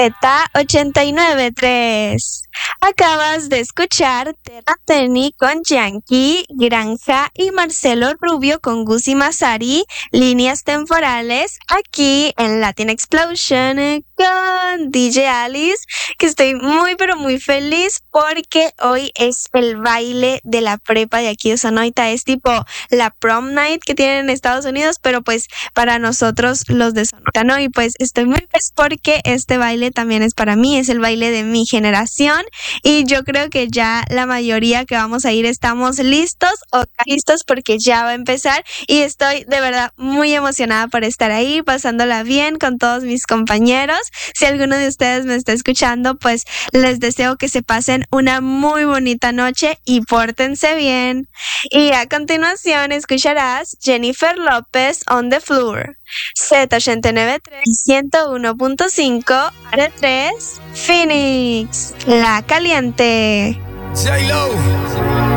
Z89.3. Acabas de escuchar Terra Teni con Yankee, Granja y Marcelo Rubio con Guzzi Massari, Líneas Temporales, aquí en Latin Explosion con DJ Alice, que estoy muy pero muy feliz porque hoy es el baile de la prepa de aquí de Sonoita. Es tipo la prom night que tienen en Estados Unidos, pero pues para nosotros los de Sonoita, ¿no? Y pues estoy muy feliz porque este baile también es para mí, es el baile de mi generación y yo creo que ya la mayoría que vamos a ir estamos listos o listos porque ya va a empezar y estoy de verdad muy emocionada por estar ahí, pasándola bien con todos mis compañeros. Si alguno de ustedes me está escuchando, pues les deseo que se pasen una muy bonita noche y pórtense bien. Y a continuación escucharás Jennifer López On The Floor. Z89.3 y 101.5 R3 Phoenix, La Caliente. J-Lo.